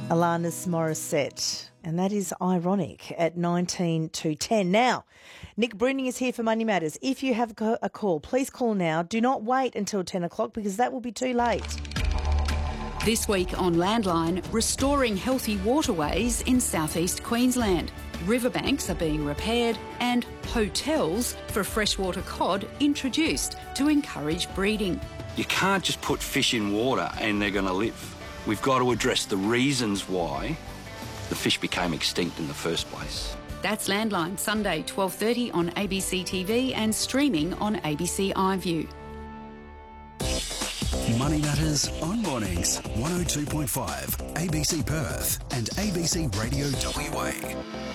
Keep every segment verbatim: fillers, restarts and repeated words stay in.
Alanis Morissette. And that is ironic at nineteen to ten. Now, Nick Bruning is here for Money Matters. If you have a call, please call now. Do not wait until ten o'clock because that will be too late. This week on Landline, restoring healthy waterways in southeast Queensland. Riverbanks are being repaired and hotels for freshwater cod introduced to encourage breeding. You can't just put fish in water and they're going to live. We've got to address the reasons why the fish became extinct in the first place. That's Landline, Sunday, twelve thirty on A B C T V and streaming on A B C iView. Money Matters on Mornings, one oh two point five, A B C Perth and A B C Radio W A.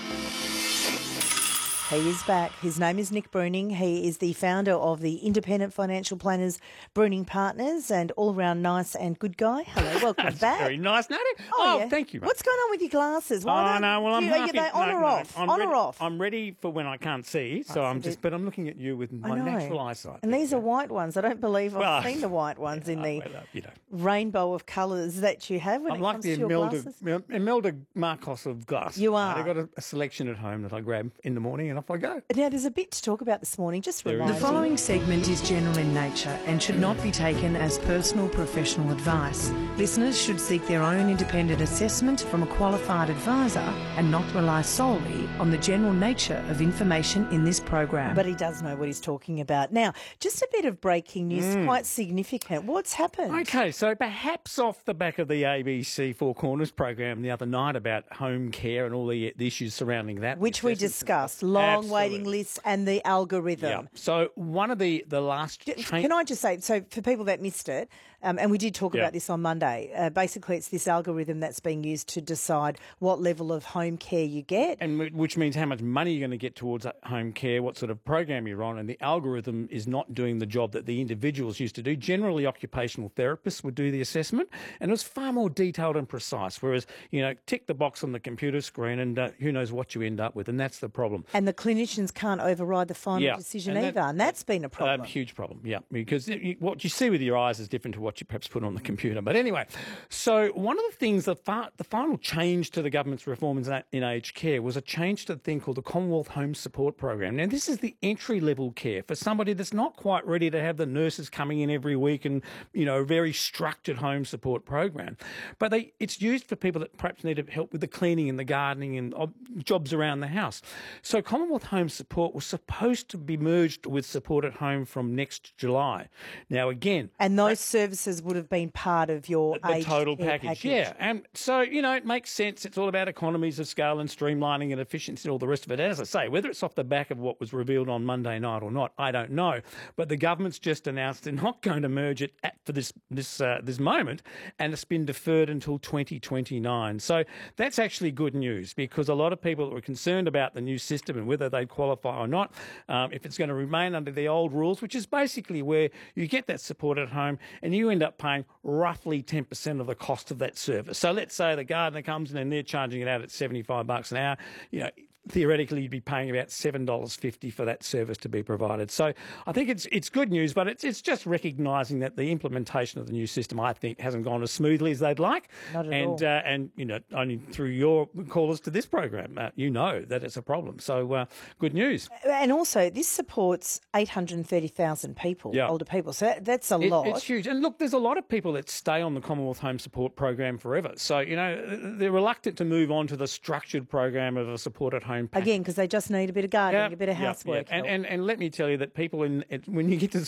He is back. His name is Nick Bruning. He is the founder of the independent financial planners Bruning Partners and all-round nice and good guy. Hello, welcome That's back. Very nice, Natty. Oh, Oh, yeah. thank you, mate. What's going on with your glasses? Why Oh, don't no, well, I'm you, are half they in- on no, or no, off? I'm on ready, or off? I'm ready for when I can't see, so That's a I'm just, bit- but I'm looking at you with I my know. natural eyesight. And these are white ones. I don't believe I've Well, seen the white ones in the well, you know. rainbow of colours that you have when I'm it like comes the to your Imelda, glasses. Imelda Marcos of glass. You Right, are. I've got a, a selection at home that I grab in the morning and off I go. Now, there's a bit to talk about this morning. Just There is. remind The you. following segment is general in nature and should not be taken as personal professional advice. Listeners should seek their own independent assessment from a qualified advisor and not rely solely on the general nature of information in this program. But he does know what he's talking about. Now, just a bit of breaking news, quite significant. What's happened? Okay, so perhaps off the back of the A B C Four Corners program the other night about home care and all the, the issues surrounding that. Which we Assessments and discussed, stuff. long waiting Absolutely. lists and the algorithm. Yeah. So one of the, the last... change- Can I just say, so for people that missed it, um, and we did talk Yeah. about this on Monday, uh, basically it's this algorithm that's being used to decide what level of home care you get. And w- which means how much money you're going to get towards that home care, what sort of program you're on, and the algorithm is not doing the job that the individuals used to do. Generally, occupational therapists would do the assessment, and it was far more detailed and precise, whereas, you know, tick the box on the computer screen and uh, who knows what you end up with, and that's the problem. And the clinicians can't override the final Yeah, decision and either, that- and that's been a problem. A huge problem, yeah, because it, you, what you see with your eyes is different to what you perhaps put on the computer. But anyway, so one of the things, the, far, the final change to the government's reform in, in aged care was a change to the thing called the Commonwealth Home Support Program. Now, this is the entry-level care for somebody that's not quite ready to have the nurses coming in every week and, you know, a very structured home support program. But they, it's used for people that perhaps need help with the cleaning and the gardening and uh, jobs around the house. So Commonwealth Home Support was supposed to be merged with Support at Home from next July. Now, again... And those services would have been part of your the aged total care package, yeah. And so, you know, it makes sense. It's all about economies of scale and streamlining and efficiency and all the rest of it. As I say, whether it's off the back of what was revealed on Monday night or not, I don't know. But the government's just announced they're not going to merge it at, for this this uh, this moment, and it's been deferred until twenty twenty-nine. So that's actually good news because a lot of people were concerned about the new system and whether they'd qualify or not, um, if it's going to remain under the old rules, which is basically where you get that support at home and you end up paying roughly ten percent of the cost of that service. So let's say the gardener comes in and they're charging it out at seventy-five bucks an hour, you know, theoretically you'd be paying about seven dollars fifty for that service to be provided. So I think it's it's good news, but it's it's just recognising that the implementation of the new system, I think, hasn't gone as smoothly as they'd like. Not at and, all. Uh, and, you know, only through your callers to this program, uh, you know that it's a problem. So uh, good news. And also, this supports eight hundred thirty thousand people, Yeah. older people. So that, that's a It- lot. It's huge. And look, there's a lot of people that stay on the Commonwealth Home Support Program forever. So, you know, they're reluctant to move on to the structured program of a support at home package. Again, because they just need a bit of gardening, a bit of Yeah, housework. yeah. And, help. and and let me tell you that people in it, when you get to